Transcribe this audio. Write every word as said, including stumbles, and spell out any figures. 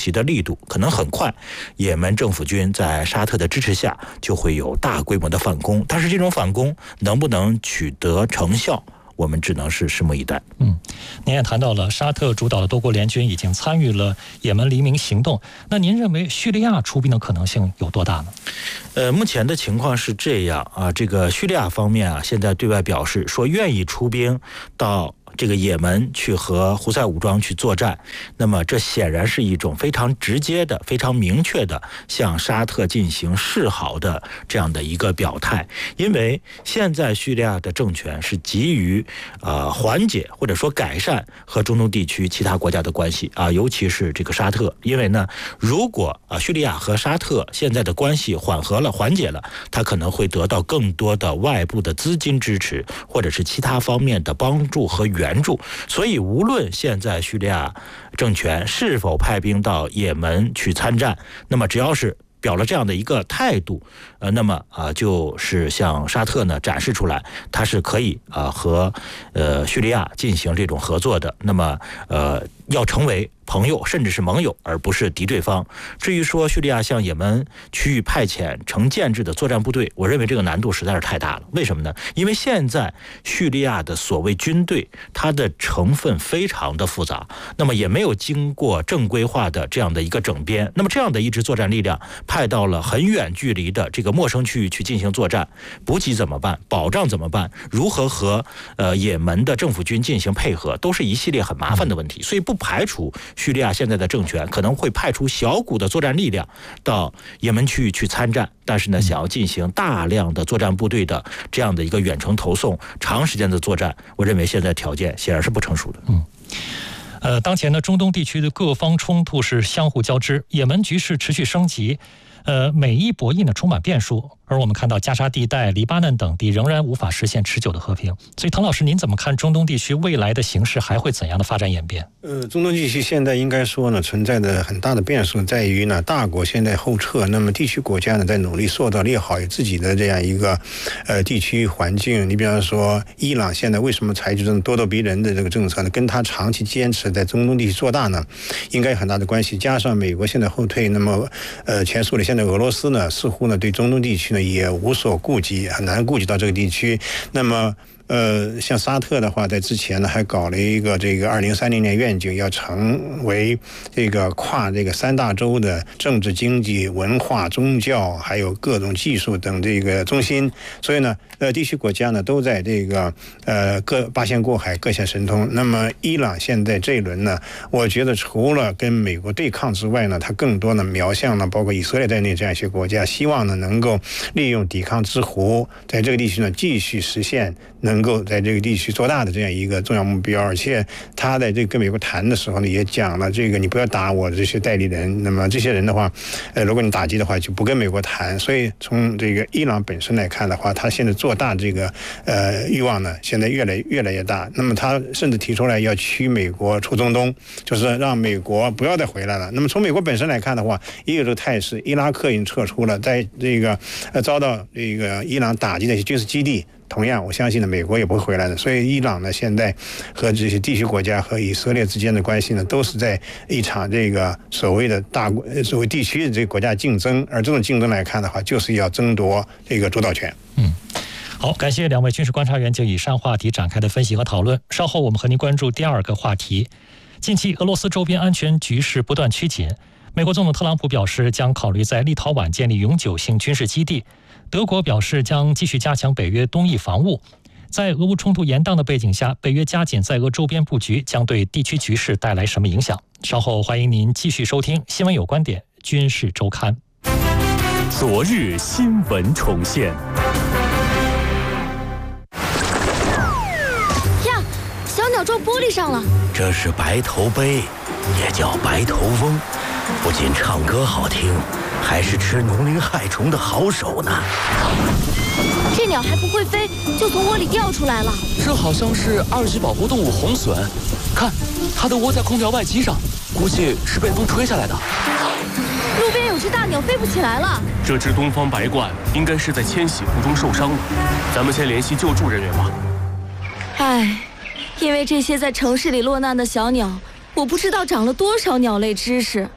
袭的力度可能很快，也门政府军在沙特的支持下就会有大规模的反攻，但是这种反攻能不能取得成效，我们只能是拭目以待。 嗯，您也谈到了沙特主导的多国联军已经参与了也门黎明行动，那您认为叙利亚出兵的可能性有多大呢？ 呃，目前的情况是这样啊，这个叙利亚方面啊，现在对外表示说愿意出兵到这个也门去和胡塞武装去作战，那么这显然是一种非常直接的、非常明确的向沙特进行示好的这样的一个表态。因为现在叙利亚的政权是急于呃缓解或者说改善和中东地区其他国家的关系啊，尤其是这个沙特。因为呢，如果啊叙利亚和沙特现在的关系缓和了、缓解了，它可能会得到更多的外部的资金支持，或者是其他方面的帮助和援助。援助，所以无论现在叙利亚政权是否派兵到也门去参战，那么只要是表了这样的一个态度，呃，那么啊、呃，就是向沙特呢展示出来，它是可以啊、呃、和呃叙利亚进行这种合作的。那么呃，要成为朋友甚至是盟友，而不是敌对方。至于说叙利亚向也门区域派遣成建制的作战部队，我认为这个难度实在是太大了。为什么呢？因为现在叙利亚的所谓军队，它的成分非常的复杂，那么也没有经过正规化的这样的一个整编。那么这样的一支作战力量派到了很远距离的这个陌生区域去进行作战，补给怎么办？保障怎么办？如何和呃也门的政府军进行配合，都是一系列很麻烦的问题。所以不排除叙利亚现在的政权可能会派出小股的作战力量到也门区域去参战，但是呢，想要进行大量的作战部队的这样的一个远程投送、长时间的作战，我认为现在条件显然是不成熟的。 嗯。呃，当前呢，中东地区的各方冲突是相互交织，也门局势持续升级，呃，美伊博弈呢充满变数，而我们看到加沙地带、黎巴嫩等地仍然无法实现持久的和平。所以，唐老师，您怎么看中东地区未来的形势还会怎样的发展演变？ 呃，中东地区现在应该说呢，存在的很大的变数在于呢，大国现在后撤，那么地区国家呢在努力塑造利好自己的这样一个呃地区环境。你比方说，伊朗现在为什么采取这种咄咄逼人的这个政策呢？跟他长期坚持在中东地区做大呢，应该有很大的关系。加上美国现在后退，那么呃，前苏联现在俄罗斯呢，似乎呢对中东地区呢也无所顾及，很难顾及到这个地区。那么呃，像沙特的话，在之前呢还搞了一个这个二零三零年愿景，要成为这个跨这个三大洲的政治、经济、文化、宗教，还有各种技术等这个中心。所以呢，呃，地区国家呢都在这个呃各八仙过海，各显神通。那么伊朗现在这一轮呢，我觉得除了跟美国对抗之外呢，它更多呢瞄向了包括以色列在内这样一些国家，希望呢能够利用抵抗之湖，在这个地区呢继续实现能够在这个地区做大的这样一个重要目标。而且他在这个跟美国谈的时候呢，也讲了这个你不要打我的这些代理人，那么这些人的话，呃，如果你打击的话，就不跟美国谈。所以从这个伊朗本身来看的话，他现在做大这个呃欲望呢，现在越来越来越大。那么他甚至提出来要驱美国出中东，就是让美国不要再回来了。那么从美国本身来看的话，也有这个态势，伊拉克已经撤出了，在这个呃遭到这个伊朗打击的一些军事基地。同样，我相信呢，美国也不会回来的。所以，伊朗呢，现在和这些地区国家和以色列之间的关系呢，都是在一场这个所谓的大国、所谓地区的这个国家竞争。而这种竞争来看的话，就是要争夺这个主导权。 嗯，好，感谢两位军事观察员就以上话题展开的分析和讨论。稍后我们和您关注第二个话题。近期，俄罗斯周边安全局势不断趋紧。美国总统特朗普表示，将考虑在立陶宛建立永久性军事基地。德国表示将继续加强北约东翼防务。在俄乌冲突延宕的背景下，北约加紧在俄周边布局将对地区局势带来什么影响？稍后欢迎您继续收听《新闻有观点·军事周刊》。 昨日新闻重现。 呀，小鸟撞玻璃上了。 这是白头鹎，也叫白头翁，不仅唱歌好听，还是吃农林害虫的好手呢。 这鸟还不会飞，就从窝里掉出来了。 这好像是二级保护动物红隼，看，它的窝在空调外机上，估计是被风吹下来的。 路边有只大鸟飞不起来了。 这只东方白鹳应该是在迁徙途中受伤了，咱们先联系救助人员吧。 唉，因为这些在城市里落难的小鸟，我不知道长了多少鸟类知识。